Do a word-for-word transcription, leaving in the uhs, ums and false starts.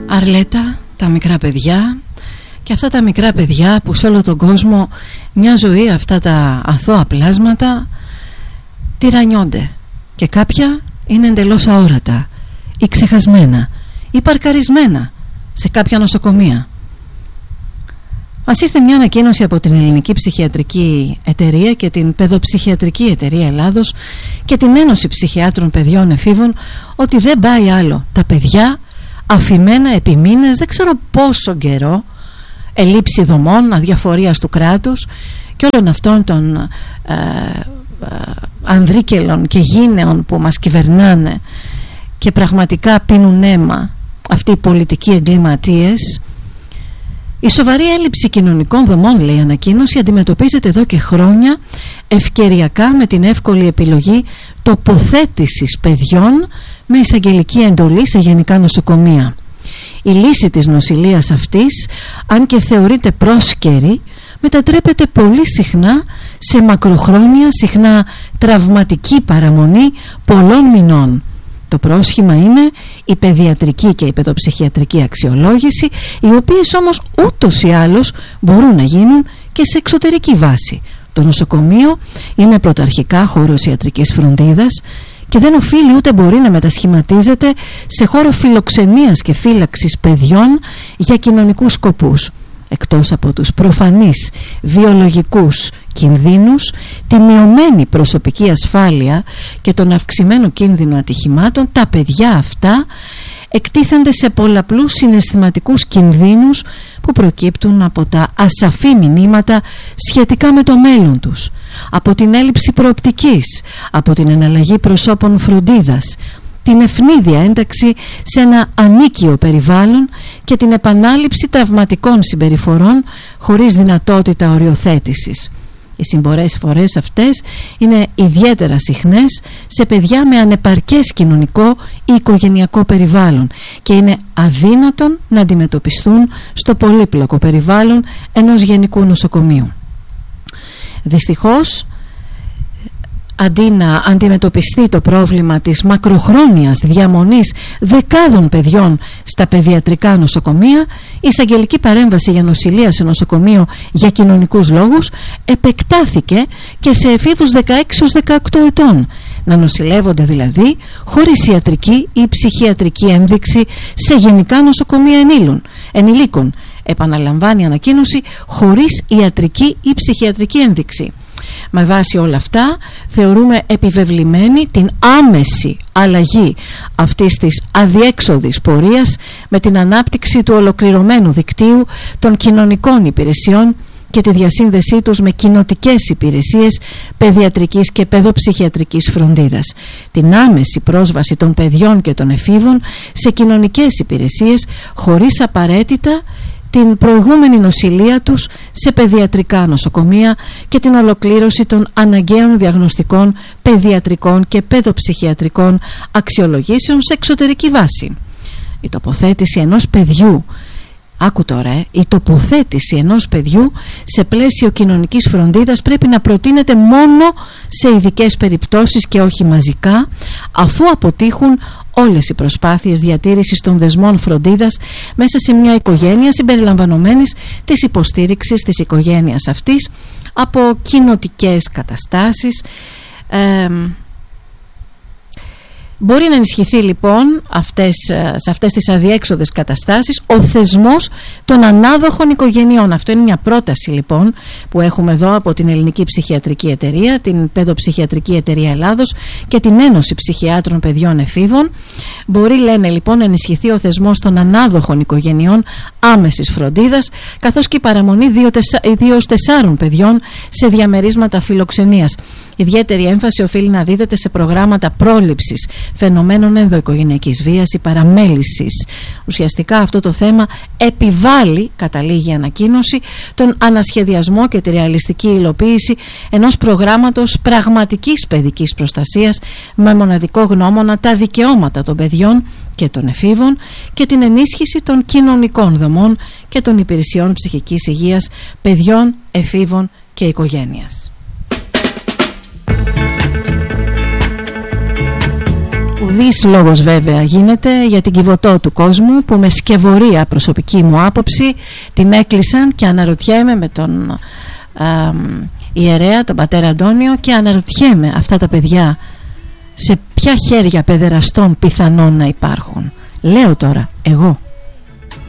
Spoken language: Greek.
Αρλέτα, τα μικρά παιδιά, και αυτά τα μικρά παιδιά που σε όλο τον κόσμο μια ζωή αυτά τα αθώα πλάσματα τυραννιόνται, και κάποια είναι εντελώς αόρατα ή ξεχασμένα ή παρκαρισμένα σε κάποια νοσοκομεία. Μας ήρθε μια ανακοίνωση από την Ελληνική Ψυχιατρική Εταιρεία και την Παιδοψυχιατρική Εταιρεία Ελλάδος και την Ένωση Ψυχιάτρων Παιδιών Εφήβων ότι δεν πάει άλλο. Τα παιδιά αφημένα επί μήνες, δεν ξέρω πόσο καιρό, ελλείψη δομών, αδιαφορίας του κράτους και όλων αυτών των ε, ε, ανδρίκελων και γύναιων που μας κυβερνάνε και πραγματικά πίνουν αίμα αυτοί οι πολιτικοί εγκληματίες. Η σοβαρή έλλειψη κοινωνικών δομών, λέει η ανακοίνωση, αντιμετωπίζεται εδώ και χρόνια ευκαιριακά με την εύκολη επιλογή τοποθέτησης παιδιών με εισαγγελική εντολή σε γενικά νοσοκομεία. Η λύση της νοσηλείας αυτής, αν και θεωρείται πρόσκαιρη, μετατρέπεται πολύ συχνά σε μακροχρόνια, συχνά τραυματική παραμονή πολλών μηνών. Το πρόσχημα είναι η παιδιατρική και η παιδοψυχιατρική αξιολόγηση, οι οποίες όμως ούτως ή άλλως μπορούν να γίνουν και σε εξωτερική βάση. Το νοσοκομείο είναι πρωταρχικά χώρος ιατρικής φροντίδας και δεν οφείλει ούτε μπορεί να μετασχηματίζεται σε χώρο φιλοξενίας και φύλαξης παιδιών για κοινωνικούς σκοπούς. Εκτός από τους προφανείς βιολογικούς κινδύνους, τη μειωμένη προσωπική ασφάλεια και τον αυξημένο κίνδυνο ατυχημάτων, τα παιδιά αυτά εκτίθενται σε πολλαπλούς συναισθηματικούς κινδύνους που προκύπτουν από τα ασαφή μηνύματα σχετικά με το μέλλον τους, από την έλλειψη προοπτικής, από την εναλλαγή προσώπων φροντίδας, την ευνίδια ένταξη σε ένα ανίκιο περιβάλλον και την επανάληψη τραυματικών συμπεριφορών χωρίς δυνατότητα οριοθέτησης. Οι συμπεριφορές αυτές είναι ιδιαίτερα συχνές σε παιδιά με ανεπαρκές κοινωνικό ή οικογενειακό περιβάλλον και είναι αδύνατον να αντιμετωπιστούν στο πολύπλοκο περιβάλλον ενός γενικού νοσοκομείου. Δυστυχώς, αντί να αντιμετωπιστεί το πρόβλημα της μακροχρόνιας διαμονής δεκάδων παιδιών στα παιδιατρικά νοσοκομεία, η εισαγγελική παρέμβαση για νοσηλεία σε νοσοκομείο για κοινωνικούς λόγους επεκτάθηκε και σε εφήβους δεκαέξι έως δεκαοκτώ ετών, να νοσηλεύονται δηλαδή χωρίς ιατρική ή ψυχιατρική ένδειξη σε γενικά νοσοκομεία ενήλων, ενηλίκων. Επαναλαμβάνει η ανακοίνωση, χωρίς ιατρική ή ψυχιατρική ένδειξη. Με βάση όλα αυτά θεωρούμε επιβεβλημένη την άμεση αλλαγή αυτής της αδιέξοδης πορείας με την ανάπτυξη του ολοκληρωμένου δικτύου των κοινωνικών υπηρεσιών και τη διασύνδεσή τους με κοινοτικές υπηρεσίες παιδιατρικής και παιδοψυχιατρικής φροντίδας. Την άμεση πρόσβαση των παιδιών και των εφήβων σε κοινωνικές υπηρεσίες χωρίς απαραίτητα την προηγούμενη νοσηλεία τους σε παιδιατρικά νοσοκομεία και την ολοκλήρωση των αναγκαίων διαγνωστικών παιδιατρικών και παιδοψυχιατρικών αξιολογήσεων σε εξωτερική βάση. Η τοποθέτηση ενός παιδιού Άκου τώρα, ε, η τοποθέτηση ενός παιδιού σε πλαίσιο κοινωνικής φροντίδας πρέπει να προτείνεται μόνο σε ειδικές περιπτώσεις και όχι μαζικά, αφού αποτύχουν όλες οι προσπάθειες διατήρησης των δεσμών φροντίδας μέσα σε μια οικογένεια συμπεριλαμβανομένης της υποστήριξης της οικογένειας αυτής από κοινοτικές καταστάσεις. Ε, Μπορεί να ενισχυθεί λοιπόν αυτές, σε αυτές τις αδιέξοδες καταστάσεις ο θεσμός των ανάδοχων οικογενειών. Αυτό είναι μια πρόταση λοιπόν που έχουμε εδώ από την Ελληνική Ψυχιατρική Εταιρεία, την Παιδοψυχιατρική Εταιρεία Ελλάδος και την Ένωση Ψυχιάτρων Παιδιών Εφήβων. Μπορεί, λένε λοιπόν, να ενισχυθεί ο θεσμός των ανάδοχων οικογενειών άμεσης φροντίδας, καθώς και η παραμονή δύο έως τεσσάρων παιδιών σε διαμερίσματα φιλοξενίας. Ιδιαίτερη έμφαση οφείλει να δίδεται σε προγράμματα πρόληψης φαινομένων ενδοοικογενειακής βίας ή παραμέλησης. Ουσιαστικά αυτό το θέμα επιβάλλει, καταλήγει η ανακοίνωση, τον ανασχεδιασμό και τη ρεαλιστική υλοποίηση ενός προγράμματος πραγματικής παιδικής προστασίας με μοναδικό γνώμονα τα δικαιώματα των παιδιών και των εφήβων και την ενίσχυση των κοινωνικών δομών και των υπηρεσιών ψυχικής υγείας παιδιών, εφήβων και οικογένειας. Ουδής λόγος βέβαια γίνεται για την Κιβωτό του κόσμου που με σκευωρία, προσωπική μου άποψη, την έκλεισαν, και αναρωτιέμαι με τον α, ιερέα, τον πατέρα Αντώνιο, και αναρωτιέμαι αυτά τα παιδιά σε ποια χέρια παιδεραστών πιθανόν να υπάρχουν. Λέω τώρα εγώ.